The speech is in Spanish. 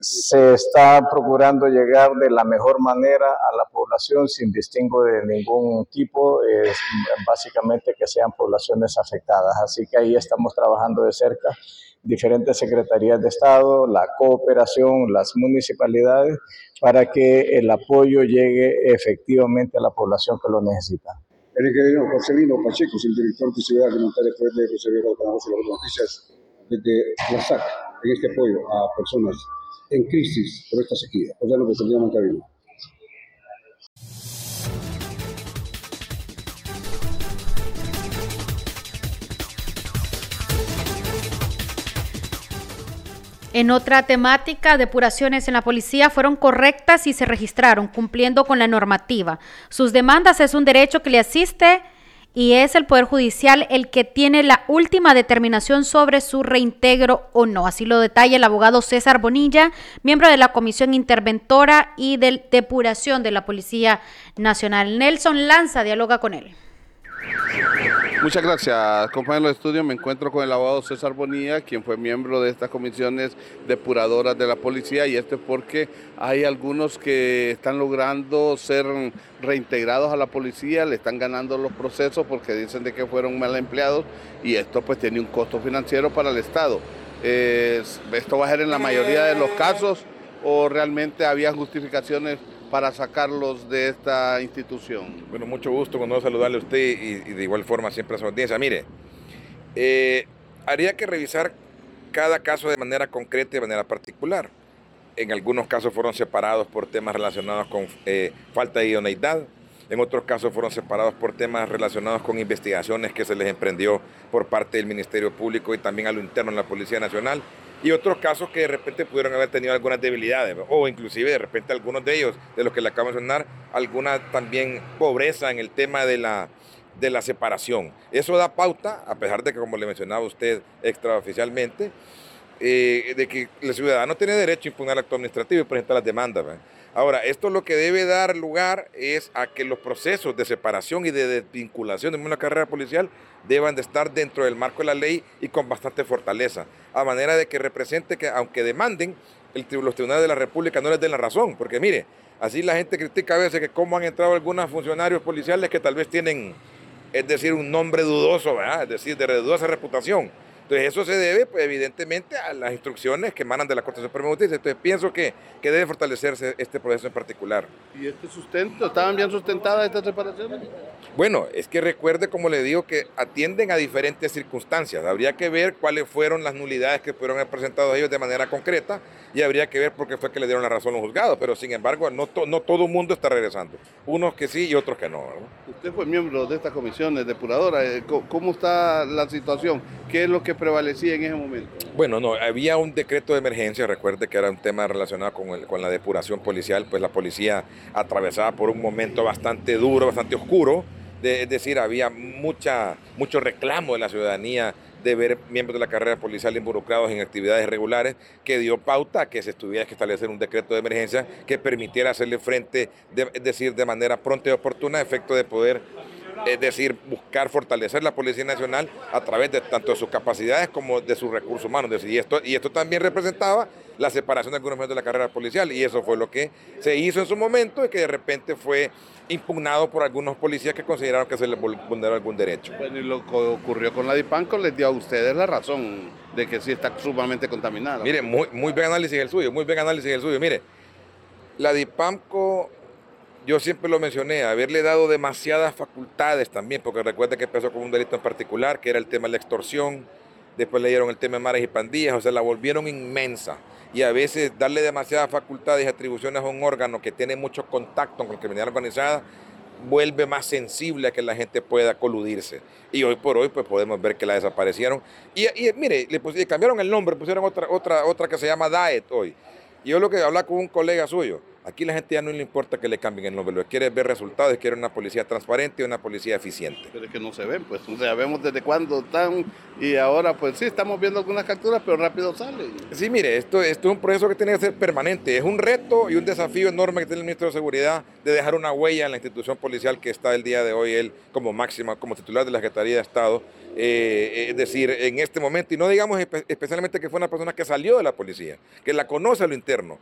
Se está procurando llegar de la mejor manera a la población sin distingo de ningún tipo, básicamente que sean poblaciones afectadas. Así que ahí estamos trabajando de cerca diferentes secretarías de Estado, la cooperación, las municipalidades, para que el apoyo llegue efectivamente a la población que lo necesita. El ingeniero Marcelino Pacheco es el director de Seguridad Alimentaria de Reserva para las noticias desde la SAC en este apoyo a personas en crisis por esta sequía. Pues ya lo que tendríamos en cabina. En otra temática, depuraciones en la policía fueron correctas y se registraron cumpliendo con la normativa. Sus demandas es un derecho que le asiste y es el Poder Judicial el que tiene la última determinación sobre su reintegro o no. Así lo detalla el abogado César Bonilla, miembro de la Comisión Interventora y de Depuración de la Policía Nacional. Nelson Lanza dialoga con él. Muchas gracias, compañeros de estudio. Me encuentro con el abogado César Bonilla, quien fue miembro de estas comisiones depuradoras de la policía, y esto es porque hay algunos que están logrando ser reintegrados a la policía, le están ganando los procesos porque dicen de que fueron mal empleados, y esto pues tiene un costo financiero para el Estado. ¿Esto va a ser en la mayoría de los casos o realmente había justificaciones para sacarlos de esta institución? Bueno, mucho gusto, con saludarle a usted y de igual forma siempre a su audiencia. Mire, habría que revisar cada caso de manera concreta y de manera particular. En algunos casos fueron separados por temas relacionados con falta de idoneidad. En otros casos fueron separados por temas relacionados con investigaciones que se les emprendió por parte del Ministerio Público y también a lo interno en la Policía Nacional. Y otros casos que de repente pudieron haber tenido algunas debilidades, o inclusive de repente algunos de ellos, de los que le acabo de mencionar, alguna también pobreza en el tema de la separación. Eso da pauta, a pesar de que, como le mencionaba usted extraoficialmente, de que el ciudadano tiene derecho a impugnar el acto administrativo y presentar las demandas, ¿verdad? Ahora, esto lo que debe dar lugar es a que los procesos de separación y de desvinculación de una carrera policial deban de estar dentro del marco de la ley y con bastante fortaleza, a manera de que represente que, aunque demanden, los tribunales de la República no les den la razón, porque mire, así la gente critica a veces que cómo han entrado algunos funcionarios policiales que tal vez tienen, es decir, un nombre dudoso, ¿verdad? Es decir, de dudosa reputación. Entonces eso se debe, pues, evidentemente, a las instrucciones que emanan de la Corte Suprema de Justicia. Entonces pienso que debe fortalecerse este proceso en particular. ¿Y este sustento? ¿Estaban bien sustentadas estas separaciones? Bueno, es que recuerde, como le digo, que atienden a diferentes circunstancias. Habría que ver cuáles fueron las nulidades que pudieron haber presentado ellos de manera concreta y habría que ver por qué fue que le dieron la razón a los juzgados. Pero sin embargo, no todo el mundo está regresando. Unos que sí y otros que no, ¿verdad? Usted fue miembro de estas comisiones depuradoras. ¿Cómo está la situación? ¿Qué es lo que prevalecía en ese momento? Bueno, no, había un decreto de emergencia, recuerde que era un tema relacionado con la depuración policial, pues la policía atravesaba por un momento bastante duro, bastante oscuro, es decir, había mucho reclamo de la ciudadanía de ver miembros de la carrera policial involucrados en actividades regulares, que dio pauta a que se tuviera que establecer un decreto de emergencia que permitiera hacerle frente, es decir, de manera pronta y oportuna, a efecto de poder, es decir, buscar fortalecer la Policía Nacional a través de tanto de sus capacidades como de sus recursos humanos. Y esto también representaba la separación de algunos miembros de la carrera policial, y eso fue lo que se hizo en su momento y que de repente fue impugnado por algunos policías que consideraron que se les vulneró algún derecho. Bueno, y lo que ocurrió con la DIPAMCO les dio a ustedes la razón de que sí está sumamente contaminada. Mire, muy buen análisis el suyo, Mire, la DIPAMCO, yo siempre lo mencioné, haberle dado demasiadas facultades también, porque recuerda que empezó con un delito en particular, que era el tema de la extorsión, después le dieron el tema de maras y pandillas, o sea, la volvieron inmensa. Y a veces darle demasiadas facultades y atribuciones a un órgano que tiene mucho contacto con la criminalidad organizada vuelve más sensible a que la gente pueda coludirse. Y hoy por hoy pues podemos ver que la desaparecieron. Y mire, le cambiaron el nombre, pusieron otra que se llama DAET hoy. Y yo lo que hablaba con un colega suyo, Aquí la gente ya no le importa que le cambien el nombre, lo que quiere es ver resultados, quiere una policía transparente y una policía eficiente. Pero es que no se ven, pues, o sea, vemos desde cuándo están y ahora pues sí, estamos viendo algunas capturas, pero rápido salen. Sí, mire, esto es un proceso que tiene que ser permanente, es un reto y un desafío enorme que tiene el ministro de Seguridad de dejar una huella en la institución policial que está el día de hoy, él como máxima, como titular de la Secretaría de Estado, es decir, en este momento, y no digamos especialmente que fue una persona que salió de la policía, que la conoce a lo interno,